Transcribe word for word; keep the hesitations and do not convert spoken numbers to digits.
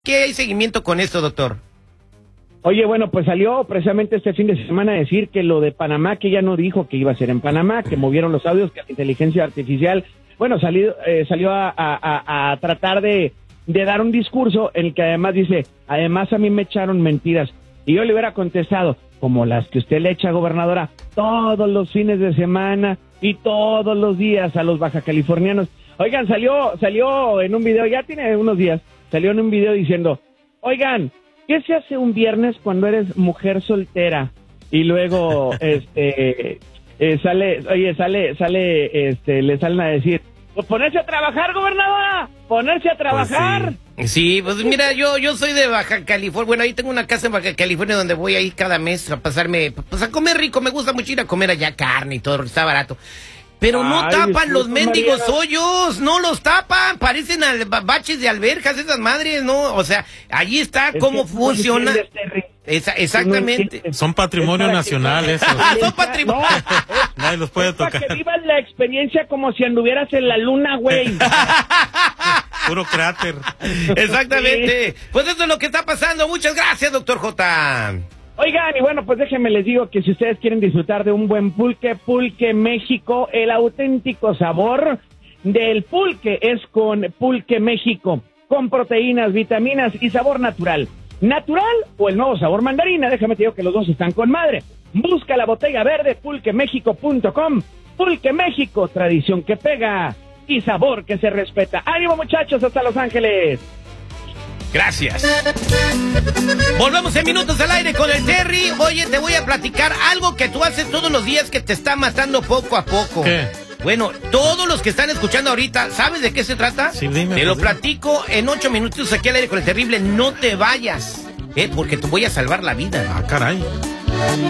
¿Qué hay seguimiento con esto, doctor? Oye, bueno, pues salió precisamente este fin de semana a decir que lo de Panamá, que ya no dijo que iba a ser en Panamá, que movieron los audios, que la inteligencia artificial, bueno, salió, eh, salió a, a, a tratar de, de dar un discurso en el que además dice, además a mí me echaron mentiras. Y yo le hubiera contestado, como las que usted le echa, gobernadora, todos los fines de semana y todos los días a los bajacalifornianos. Oigan, salió, salió en un video, ya tiene unos días, salió en un video diciendo, oigan, ¿qué se hace un viernes cuando eres mujer soltera? Y luego, este, eh, sale, oye, sale, sale, este, le salen a decir, pues ponerse a trabajar, gobernadora, ponerse a trabajar. Pues sí. sí, pues mira, yo, yo soy de Baja California, bueno, ahí tengo una casa en Baja California donde voy ahí cada mes a pasarme, pues a comer rico, me gusta mucho ir a comer allá carne y todo, está barato. Pero no Ay, tapan los mendigos Mariana. hoyos, no los tapan, parecen al, baches de alberjas esas madres, ¿no? O sea, allí está Es cómo que funciona. no entiendes, Esa, exactamente. no Son patrimonio Es para nacional que- eso. Ah, son patrimonio. No, Nadie los puede es para tocar. que vivas la experiencia como si anduvieras en la luna, güey. Puro cráter. Exactamente. Pues eso es lo que está pasando. Muchas gracias, doctor J. Oigan, y bueno, pues déjenme les digo que si ustedes quieren disfrutar de un buen pulque, Pulque México, el auténtico sabor del pulque es con Pulque México, con proteínas, vitaminas y sabor natural. ¿Natural o el nuevo sabor mandarina? Déjame te digo que los dos están con madre. Busca la botella verde, pulque méxico punto com. Pulque México, tradición que pega y sabor que se respeta. ¡Ánimo, muchachos! ¡Hasta Los Ángeles! Gracias. Volvemos en minutos al aire con el Terry. Oye, te voy a platicar algo que tú haces todos los días que te está matando poco a poco. ¿Qué? Bueno, todos los que están escuchando ahorita, ¿sabes de qué se trata? Sí, dime, te pues, lo dime. platico en ocho minutos aquí al aire con el terrible. No te vayas, ¿eh? Porque te voy a salvar la vida. Ah, caray.